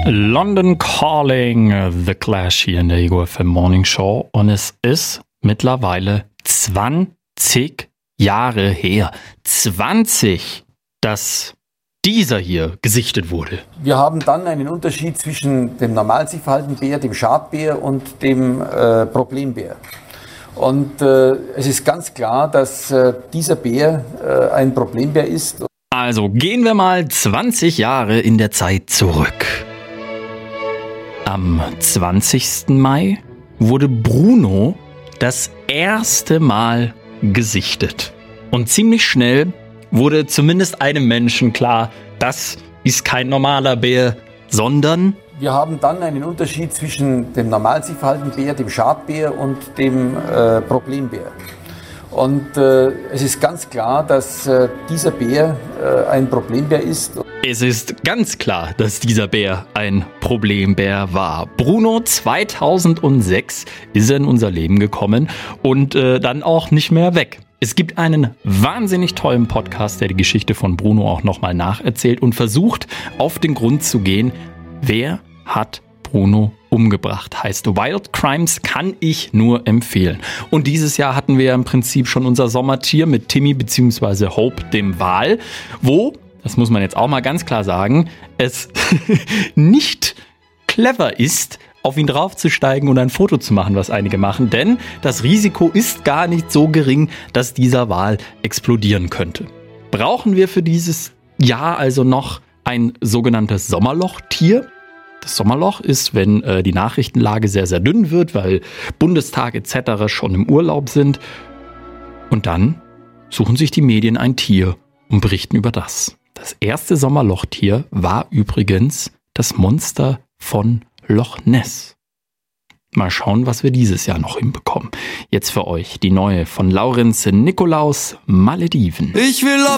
London Calling, The Clash hier in der Ego FM Morning Show. Und es ist mittlerweile 20 Jahre her. 20, dass dieser hier gesichtet wurde. Wir haben dann einen Unterschied zwischen dem normal sich verhaltenden Bär, dem Schadbär und dem Problembär. Und es ist ganz klar, dass dieser Bär ein Problembär ist. Also gehen wir mal 20 Jahre in der Zeit zurück. Am 20. Mai wurde Bruno das erste Mal gesichtet. Und ziemlich schnell wurde zumindest einem Menschen klar, das ist kein normaler Bär, sondern... Wir haben dann einen Unterschied zwischen dem normal sich verhaltenden Bär, dem Schadbär und dem Problembär. Und es ist ganz klar, dass dieser Bär ein Problembär ist. Es ist ganz klar, dass dieser Bär ein Problembär war. Bruno, 2006 ist er in unser Leben gekommen und dann auch nicht mehr weg. Es gibt einen wahnsinnig tollen Podcast, der die Geschichte von Bruno auch nochmal nacherzählt und versucht, auf den Grund zu gehen, wer hat Bruno umgebracht. Heißt Wild Crimes, kann ich nur empfehlen. Und dieses Jahr hatten wir ja im Prinzip schon unser Sommertier mit Timmy bzw. Hope, dem Wal, wo, das muss man jetzt auch mal ganz klar sagen, es nicht clever ist, auf ihn draufzusteigen und ein Foto zu machen, was einige machen, denn das Risiko ist gar nicht so gering, dass dieser Wal explodieren könnte. Brauchen wir für dieses Jahr also noch ein sogenanntes Sommerlochtier? Das Sommerloch ist, wenn die Nachrichtenlage sehr, sehr dünn wird, weil Bundestag etc. schon im Urlaub sind. Und dann suchen sich die Medien ein Tier und berichten über das. Das erste Sommerlochtier war übrigens das Monster von Loch Ness. Mal schauen, was wir dieses Jahr noch hinbekommen. Jetzt für euch die neue von Laurenz Nikolaus, Malediven. Ich will